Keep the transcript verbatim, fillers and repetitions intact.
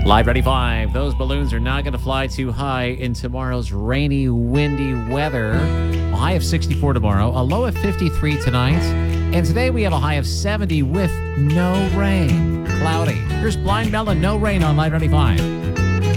Live Ready five. Those balloons are not going to fly too high in tomorrow's rainy, windy weather. A high of sixty-four tomorrow, a low of fifty-three tonight. And today we have a high of seventy with no rain. Cloudy. Here's Blind Melon, No Rain on Live Ready five.